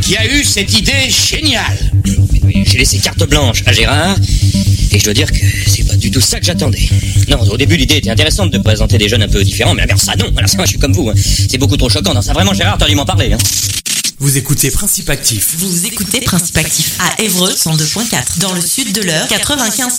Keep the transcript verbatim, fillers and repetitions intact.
qui a eu cette idée géniale? J'ai laissé carte blanche à Gérard, et je dois dire que c'est pas du tout ça que j'attendais. Non, au début, l'idée était intéressante de présenter des jeunes un peu différents, mais alors ça, non, alors ça, moi, je suis comme vous, hein. C'est beaucoup trop choquant. Non, ça, vraiment, Gérard, t'aurais dû m'en parler, hein. Vous écoutez Principe Actif. Vous écoutez Principe Actif à Évreux cent deux point quatre, dans le sud de l'Eure quatre-vingt-quinze.